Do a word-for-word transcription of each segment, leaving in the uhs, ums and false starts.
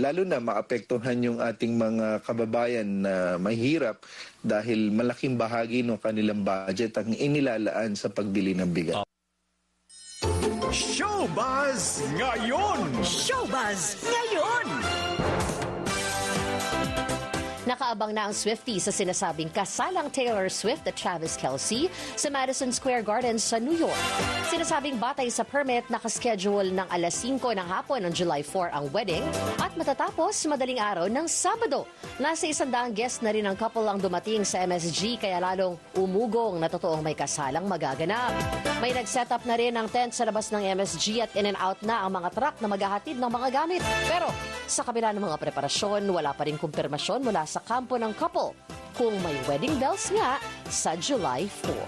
lalo na maapektuhan yung ating mga kababayan na mahirap dahil malaking bahagi ng kanilang budget ang inilalaan sa pagbili ng bigas. Showbuzz ngayon! Showbuzz ngayon! Nakaabang na ang Swiftie sa sinasabing kasalang Taylor Swift at Travis Kelce sa Madison Square Garden sa New York. Sinasabing batay sa permit, nakaschedule ng alas singko ng hapon ng July four ang wedding at matatapos madaling araw ng Sabado. Nasa isandaang guest na rin ang couple ang dumating sa M S G kaya lalong umugong na totoong may kasalang magaganap. May nag-set up na rin ang tent sa labas ng M S G at in and out na ang mga truck na maghahatid ng mga gamit. Pero sa kabila ng mga preparasyon, wala pa rin kumpirmasyon mula sa kampo ng couple kung may wedding bells nga sa July four.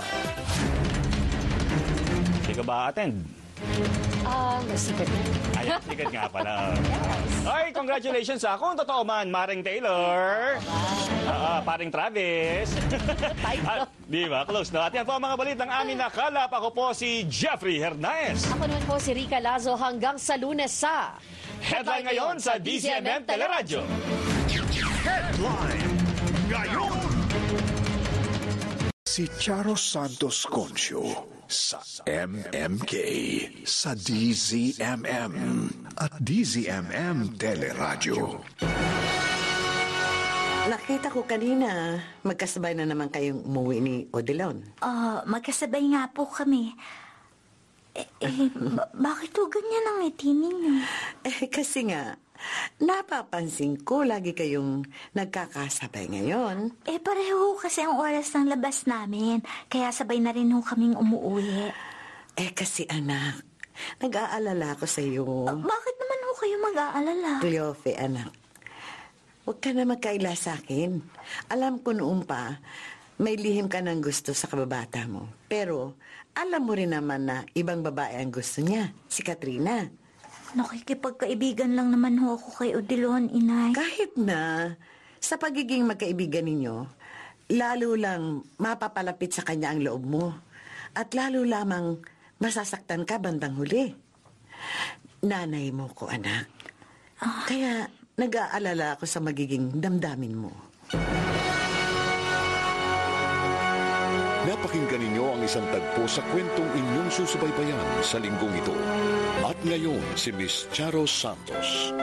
Hindi ka ba attend? Ah, uh, secret. Ay, secret nga pala. Yes. Ay, congratulations ha. Kung totoo man, Maring Taylor. Ah, uh, paring Travis. Ah, di ba? Close na. At yan po ang mga balit ng aming nakalap. Ako po si Jeffrey Hernandez. Ako naman po si Rica Lazo hanggang sa Lunes sa Headline ngayon sa D Z M M Teleradyo. Headline ngayon. Si Charo Santos Concio sa M M K, sa D Z M M at D Z M M Teleradyo. Nakita ko kanina, magkasabay na naman kayong umuwi ni Odilon. Ah, uh, magkasabay nga po kami. Eh, eh ba- bakit po ganyan ang ngiti ninyo? Eh, kasi nga, napapansin ko lagi kayong nagkakasabay ngayon. Eh, pareho kasi ang oras ng labas namin. Kaya sabay na rin ho kaming umuwi. Eh, kasi anak, nag-aalala ko sa iyo. Uh, bakit naman ho kayo mag-aalala? Cleofe, anak, huwag ka na magkaila sa akin. Alam ko noon pa, may lihim ka ng gusto sa kababata mo. Pero, alam mo rin naman na ibang babae ang gusto niya, si Katrina. Nakikipagkaibigan lang naman ho ako kay Odilon, inay. Kahit na, sa pagiging magkaibigan ninyo, lalo lang mapapalapit sa kanya ang loob mo. At lalo lamang masasaktan ka bandang huli. Nanay mo ko, anak. Ah. Kaya nag-aalala ako sa magiging damdamin mo. Napakinggan ninyo ang isang tagpo sa kwentong inyong susubaybayan sa linggong ito. At ngayon, si Miss Charo Santos.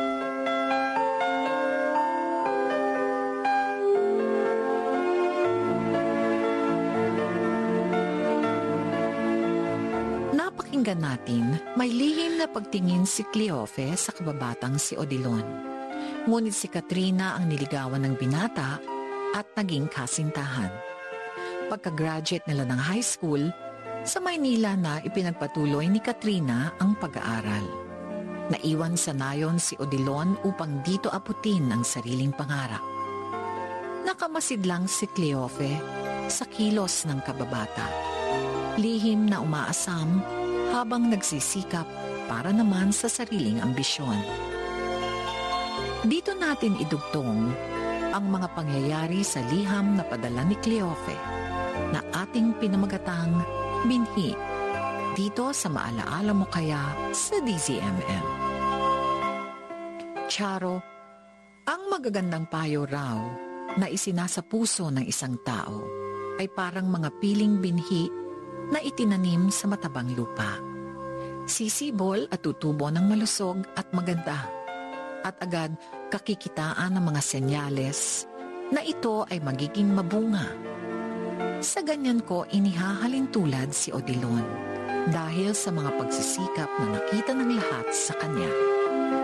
Napakinggan natin, may lihim na pagtingin si Cleofe sa kababatang si Odilon. Ngunit si Katrina ang niligawan ng binata at naging kasintahan. Pagka-graduate nila ng high school, sa Maynila na ipinagpatuloy ni Katrina ang pag-aaral. Naiwan sa nayon si Odilon upang dito aputin ang sariling pangarap. Nakamasid lang si Cleofe sa kilos ng kababata. Lihim na umaasam habang nagsisikap para naman sa sariling ambisyon. Dito natin idugtong ang mga pangyayari sa liham na padala ni Cleofe na ating pinamagatang Binhi, dito sa Maalaala Mo Kaya sa D Z M M. Charo, ang magagandang payo raw na isinasa puso ng isang tao ay parang mga piling binhi na itinanim sa matabang lupa. Sisibol at tutubo ng malusog at maganda at agad kakikitaan ng mga senyales na ito ay magiging mabunga. Sa ganyan ko inihahalin tulad si Odilon dahil sa mga pagsisikap na nakita ng lahat sa kanya.